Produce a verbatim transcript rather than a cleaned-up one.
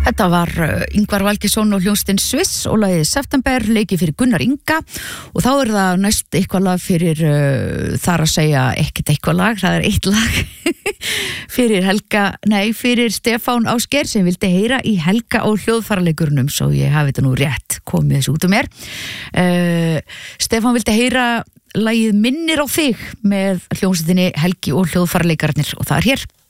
Þetta var Ingvar Valgeirsson og hljómsveitin Sviss og lagið September, leikið fyrir Gunnar Inga og þá er það næst eitthvað lag fyrir uh, þar að segja ekkert eitthvað lag, það er eitt lag fyrir Helga, nei fyrir Stefán Ásgeir sem vildi heyra í Helga og hljóðfæraleikurunum, svo ég hafi þetta nú rétt komið þessu út um mér. Uh, Stefán vildi heyra lagið Minnir á þig með hljómsveitinni Helgi og hljóðfæraleikarnir og það er hér.